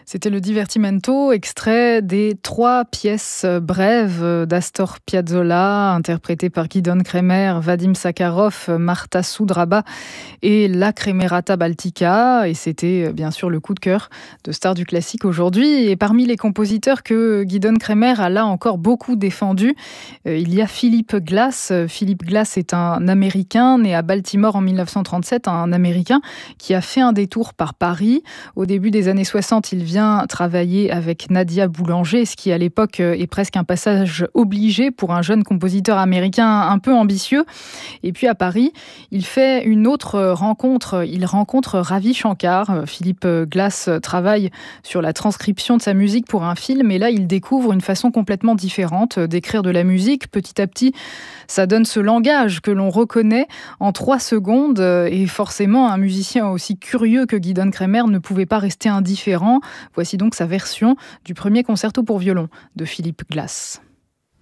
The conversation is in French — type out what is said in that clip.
C'était le Divertimento, extrait des 3 pièces brèves d'Astor Piazzolla, interprétées par Gidon Kremer, Vadim Sakharov, Marta Soudraba et La Cremerata Baltica. Et c'était bien sûr le coup de cœur de stars du classique aujourd'hui. Et parmi les compositeurs que Gidon Kremer a là encore beaucoup défendu, il y a Philip Glass. Philip Glass est un Américain né à Baltimore en 1937, un Américain qui a fait un détour par Paris. Au début des années 60, il vient travailler avec Nadia Boulanger, ce qui à l'époque est presque un passage obligé pour un jeune compositeur américain un peu ambitieux. Et puis à Paris, il fait une autre rencontre. Il rencontre Ravi Shankar. Philippe Glass travaille sur la transcription de sa musique pour un film et là, il découvre une façon complètement différente d'écrire de la musique. Petit à petit, ça donne ce langage que l'on reconnaît en 3 secondes et forcément, un musicien aussi curieux que Gidon Kremer ne pouvait pas rester indifférent. Voici donc sa version du premier concerto pour violon de Philip Glass.